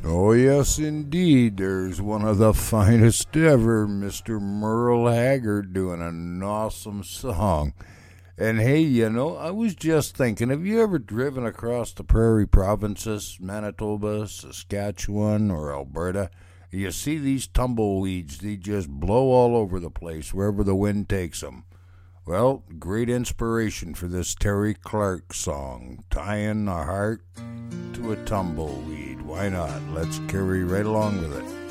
Oh, yes, indeed. There's one of the finest ever, Mr. Merle Haggard, doing an awesome song. And hey, I was just thinking, have you ever driven across the prairie provinces, Manitoba, Saskatchewan, or Alberta? You see these tumbleweeds, they just blow all over the place wherever the wind takes them. Well, great inspiration for this Terry Clark song, Tying a Heart to a Tumbleweed. Why not? Let's carry right along with it.